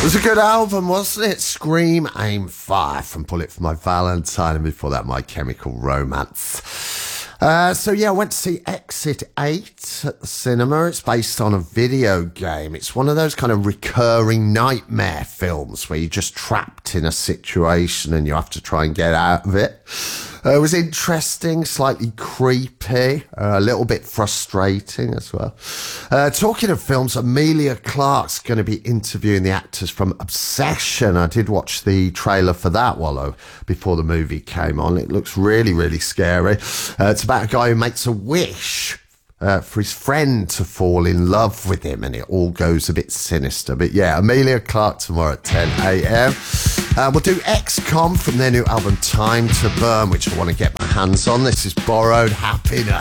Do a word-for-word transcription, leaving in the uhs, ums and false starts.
It was a good album, wasn't it? Scream, Aim, Fire from Bullet for My Valentine, and before that, My Chemical Romance. Uh, so yeah, I went to see Exit eight at the cinema. It's based on a video game. It's one of those kind of recurring nightmare films where you're just trapped in a situation and you have to try and get out of it. Uh, it was interesting, slightly creepy, uh, a little bit frustrating as well. Uh, talking of films, Emilia Clarke's going to be interviewing the actors from Obsession. I did watch the trailer for that while I, before the movie came on. It looks really, really scary. Uh, it's about a guy who makes a wish Uh, for his friend to fall in love with him, and it all goes a bit sinister. But yeah, Emilia Clarke tomorrow at ten a.m. Uh, we'll do X COM from their new album Time to Burn, which I want to get my hands on. This is Borrowed Happiness.